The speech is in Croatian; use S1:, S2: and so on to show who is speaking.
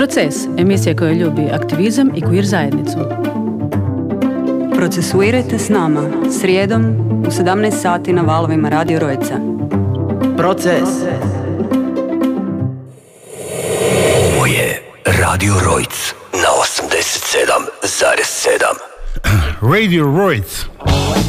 S1: Proces, emisija koja ljubi aktivizam i queer zajednicu.
S2: Procesuirajte s nama, srijedom u 17 sati na valovima Radio Rojca.
S3: Proces.
S4: Ovo je Radio Rojc na 87,7.
S5: Radio Rojc.